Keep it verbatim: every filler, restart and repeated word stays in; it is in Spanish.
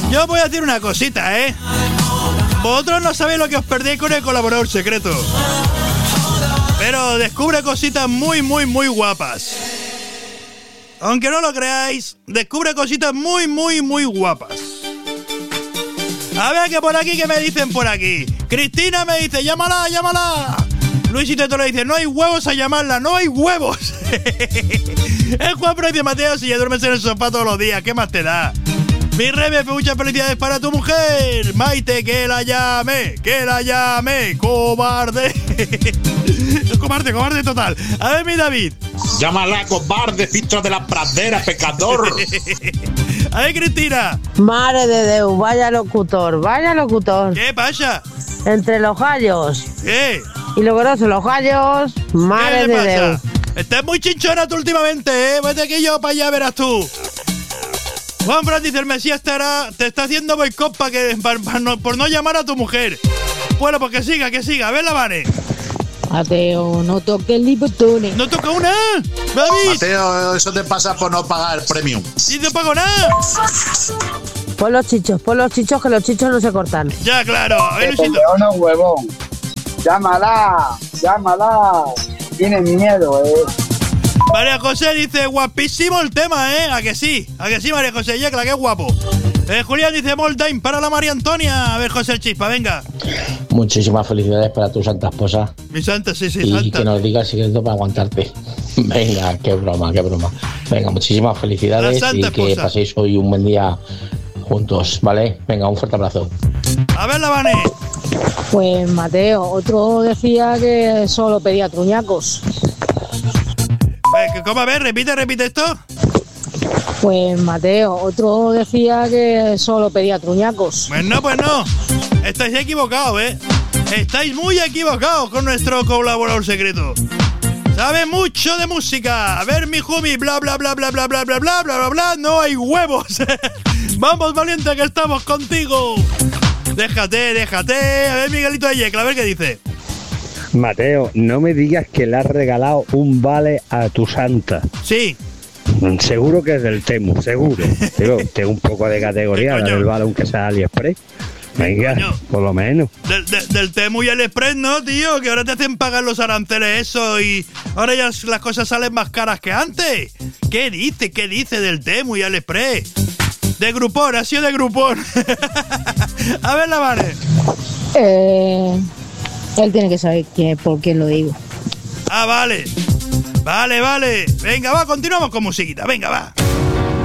Yo voy a decir una cosita, ¿eh? Vosotros no sabéis lo que os perdéis con el colaborador secreto. Pero descubre cositas muy, muy, muy guapas. Aunque no lo creáis, descubre cositas muy, muy, muy guapas. A ver, que por aquí, que me dicen por aquí. Cristina me dice, llámala, llámala. Luisito te lo dice, no hay huevos a llamarla, no hay huevos. El Juan Pro dice, Mateo, si ya duermes en el sofá todos los días, ¿qué más te da? Mi Rebe, muchas felicidades para tu mujer. Maite, que la llame, que la llame, cobarde. Cobarde, cobarde total. A ver, mi David. Llámala, cobarde, filtro de la pradera, pecador. A ver, Cristina. Madre de Deus, vaya locutor, vaya locutor. ¿Qué pasa? Entre los gallos. ¿Qué? Y lo grosso, los gallos, madre de Deus. Estás muy chinchona tú últimamente, ¿eh? Vete aquí yo para allá, verás tú. Juan Fran dice, el Mesías estará, te está haciendo boicot para que, para, para no, por no llamar a tu mujer. Bueno, pues que siga, que siga. A ver, la Vane. Mateo, no toques el botones. ¿No toca una? David. Mateo, eso te pasa por no pagar el premium. ¿Y no pago nada? Pon los chichos, pon los chichos, que los chichos no se cortan. Ya, claro. A ver, Luisito. No, huevón. Llámala, llámala. Tienes miedo, eh. María José dice, guapísimo el tema, ¿eh? ¿A que sí? ¿A que sí, María José? Ya, que la que es guapo. Eh, Julián dice, Moldine para la María Antonia. A ver, José el Chispa, venga. Muchísimas felicidades para tu santa esposa. Mi santa, sí, sí, y santa. Y que nos diga el secreto para aguantarte. Venga, qué broma, qué broma. Venga, muchísimas felicidades y que esposa. Paséis hoy un buen día juntos, ¿vale? Venga, un fuerte abrazo. A ver, la Vane. Pues, Mateo, otro decía que solo pedía truñacos. ¿Cómo? A ver, repite, repite esto. Pues, Mateo, otro decía que solo pedía truñacos. Pues no, pues no. Estáis equivocados, ¿eh? Estáis muy equivocados con nuestro colaborador secreto. Sabe mucho de música. A ver, mi Jumi, bla, bla, bla, bla, bla, bla, bla, bla, bla, bla, bla. No hay huevos. Vamos, valiente, que estamos contigo. Déjate, déjate. A ver, Miguelito de Yecla, a ver qué dice. Mateo, no me digas que le has regalado un vale a tu santa. Sí. Seguro que es del Temu, seguro. Digo, tengo un poco de categoría, del vale aunque sea AliExpress. Venga, coño, por lo menos. Del, del, del Temu y AliExpress, ¿no, tío? Que ahora te hacen pagar los aranceles eso y ahora ya las cosas salen más caras que antes. ¿Qué dice? ¿Qué dice del Temu y AliExpress? De Groupon, ha sido de Groupon. A ver, la Vane. Eh, él tiene que saber quién, por quién lo digo. Ah, vale. Vale, vale. Venga, va, continuamos con musiquita. Venga, va.